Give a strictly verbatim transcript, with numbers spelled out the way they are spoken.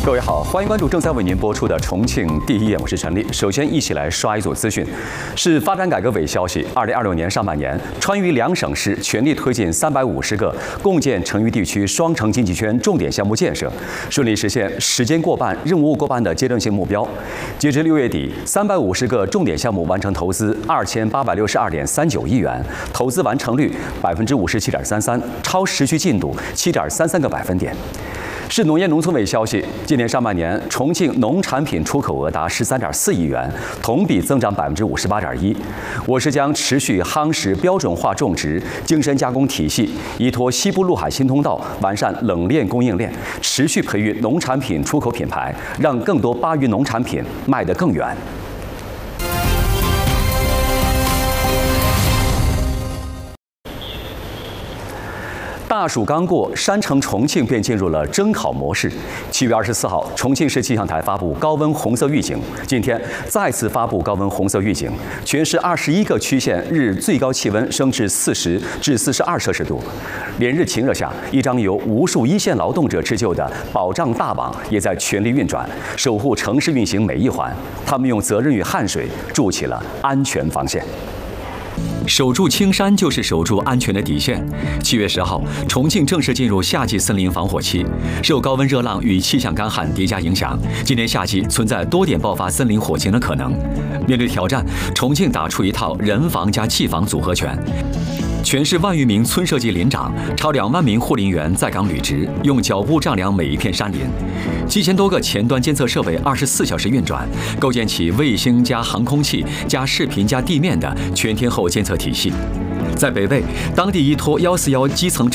各位好，欢迎关注正在为您播出的《重庆第一眼》，我是陈立。首先，一起来刷一组资讯，是发展改革委消息。二零二六年上半年，川渝两省市全力推进三百五十个共建成渝地区双城经济圈重点项目建设，顺利实现时间过半、任务过半的阶段性目标。截至六月底，三百五十个重点项目完成投资二千八百六十二点三九亿元，投资完成率百分之五十七点三三，超时序进度七点三三个百分点。市农业农村委消息，今年上半年，重庆农产品出口额达十三点四亿元，同比增长百分之五十八点一。我市将持续夯实标准化种植、精深加工体系，依托西部陆海新通道，完善冷链供应链，持续培育农产品出口品牌，让更多巴渝农产品卖得更远。大暑刚过，山城重庆便进入了蒸烤模式。七月二十四号，重庆市气象台发布高温红色预警。今天再次发布高温红色预警，全市二十一个区县日最高气温升至四十至四十二摄氏度。连日晴热下，一张由无数一线劳动者织就的保障大网也在全力运转，守护城市运行每一环。他们用责任与汗水筑起了安全防线。守住青山就是守住安全的底线。七月十号，重庆正式进入夏季森林防火期。受高温热浪与气象干旱叠加影响，今年夏季存在多点爆发森林火情的可能。面对挑战，重庆打出一套人防加气防组合拳。全市万余名村社级林长，超两万名护林员在岗履职，用脚步丈量每一片山林。七千多个前端监测设备二十四小时运转，构建起卫星加航空器加视频加地面的全天候监测体系。在北碚，当地依托幺四幺基层